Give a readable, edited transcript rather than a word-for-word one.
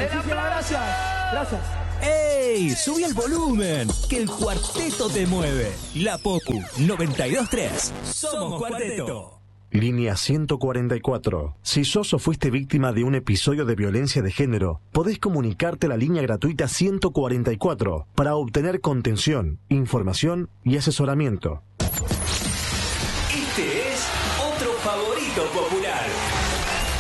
Gracias. Gracias. ¡Ey! ¡Subí el volumen! Que el cuarteto te mueve. La Popu 92.3. Somos Cuarteto. Línea 144. Si sos o fuiste víctima de un episodio de violencia de género, podés comunicarte a la línea gratuita 144 para obtener contención, información y asesoramiento. Este es otro favorito popular.